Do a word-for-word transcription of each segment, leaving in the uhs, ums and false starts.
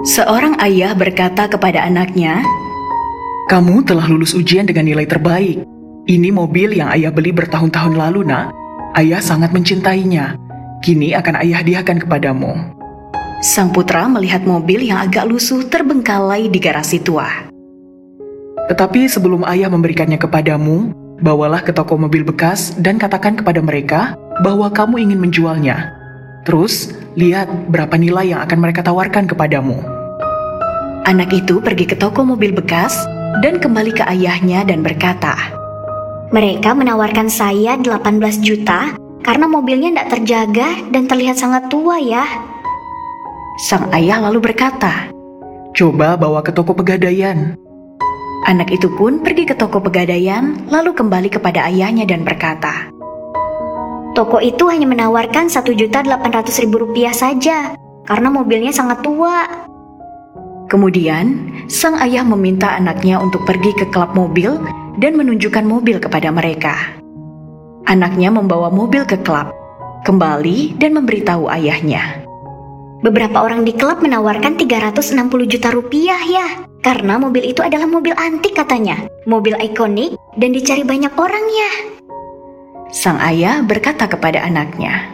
Seorang ayah berkata kepada anaknya, "Kamu telah lulus ujian dengan nilai terbaik. Ini mobil yang ayah beli bertahun-tahun lalu, nak. Ayah sangat mencintainya. Kini akan ayah hadiahkan kepadamu." Sang putra melihat mobil yang agak lusuh terbengkalai di garasi tua. "Tetapi sebelum ayah memberikannya kepadamu, bawalah ke toko mobil bekas dan katakan kepada mereka bahwa kamu ingin menjualnya. Terus, lihat berapa nilai yang akan mereka tawarkan kepadamu." Anak itu pergi ke toko mobil bekas dan kembali ke ayahnya dan berkata, "Mereka menawarkan saya delapan belas juta karena mobilnya tidak terjaga dan terlihat sangat tua ya." Sang ayah lalu berkata, "Coba bawa ke toko pegadaian." Anak itu pun pergi ke toko pegadaian lalu kembali kepada ayahnya dan berkata, "Toko itu hanya menawarkan satu juta delapan ratus ribu rupiah saja karena mobilnya sangat tua." Kemudian, sang ayah meminta anaknya untuk pergi ke klub mobil dan menunjukkan mobil kepada mereka. Anaknya membawa mobil ke klub, kembali dan memberitahu ayahnya. "Beberapa orang di klub menawarkan tiga ratus enam puluh juta rupiah ya, karena mobil itu adalah mobil antik katanya, mobil ikonik dan dicari banyak orang ya." Sang ayah berkata kepada anaknya,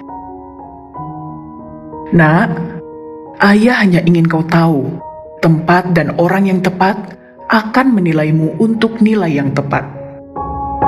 "Nak, ayah hanya ingin kau tahu, tempat dan orang yang tepat akan menilaimu untuk nilai yang tepat."